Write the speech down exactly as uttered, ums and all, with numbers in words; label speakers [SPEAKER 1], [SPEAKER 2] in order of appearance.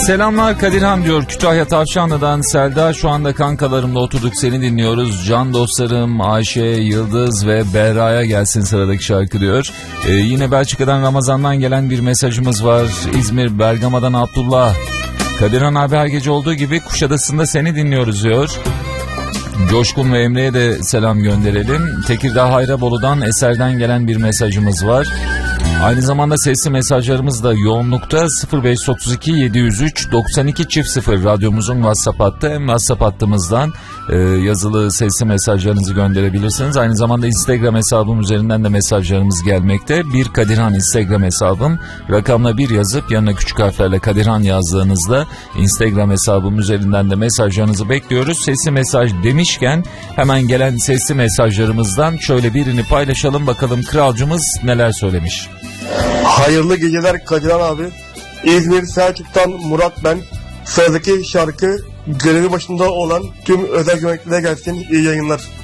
[SPEAKER 1] Selamlar Kadirhan diyor Kütahya Tavşanlı'dan Selda. Şu anda kankalarımla oturduk, seni dinliyoruz. Can dostlarım Ayşe, Yıldız ve Berra'ya gelsin sıradaki şarkı diyor. Ee, yine Belçika'dan Ramazan'dan gelen bir mesajımız var. İzmir Bergama'dan Abdullah. Kadirhan abi her gece olduğu gibi Kuşadası'nda seni dinliyoruz diyor. Coşkun ve Emre'ye de selam gönderelim. Tekirdağ Hayrabolu'dan Eser'den gelen bir mesajımız var. Aynı zamanda sesli mesajlarımız da yoğunlukta. Sıfır beş otuz iki yedi yüz üç doksan iki çift sıfır radyomuzun WhatsApp hattı. Hem WhatsApp hattımızdan e, yazılı sesli mesajlarınızı gönderebilirsiniz. Aynı zamanda Instagram hesabım üzerinden de mesajlarımız gelmekte. Bir Kadirhan Instagram hesabım. Rakamla bir yazıp yanına küçük harflerle Kadirhan yazdığınızda Instagram hesabım üzerinden de mesajlarınızı bekliyoruz. Sesli mesaj demişken hemen gelen sesli mesajlarımızdan şöyle birini paylaşalım, bakalım kralcımız neler söylemiş.
[SPEAKER 2] Hayırlı geceler Kadirhan abi. İzmir Selçuk'tan Murat ben. Sıradaki şarkı görevi başında olan tüm özel güvenliklere gelsin. İyi yayınlar.